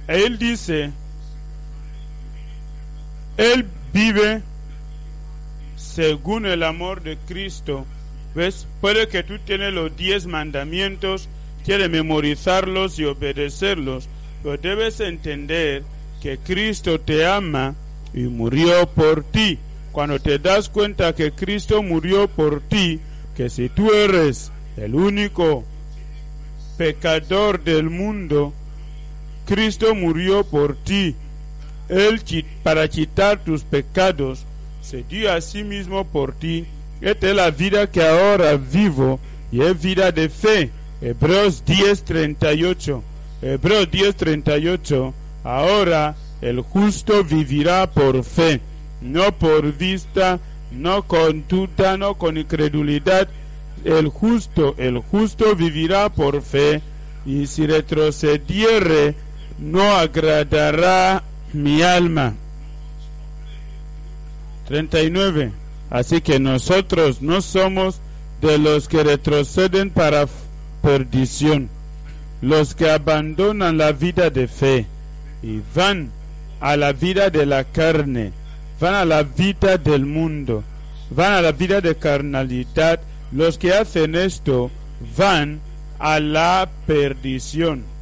Él dice, Él vive según el amor de Cristo. ¿Ves? Puede que tú tienes los 10 mandamientos, quieres memorizarlos y obedecerlos, pero debes entender que Cristo te ama y murió por ti. Cuando te das cuenta que Cristo murió por ti, que si tú eres el único pecador del mundo, Cristo murió por ti. Él para quitar tus pecados se dio a sí mismo por ti. Esta es la vida que ahora vivo y es vida de fe. Hebreos 10:38. Hebreos 10:38. Ahora el justo vivirá por fe, no por vista, no con duda, no con incredulidad. El justo vivirá por fe, y si retrocediere, no agradará mi alma. 39. Así que nosotros no somos de los que retroceden para perdición, los que abandonan la vida de fe y van a la vida de la carne, van a la vida del mundo, van a la vida de carnalidad. Los que hacen esto van a la perdición.